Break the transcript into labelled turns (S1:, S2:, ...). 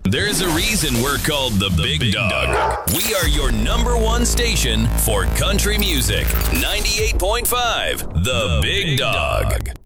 S1: There's a reason we're called the Big Dog. We are your number one station for country music. 98.5, The Big Dog.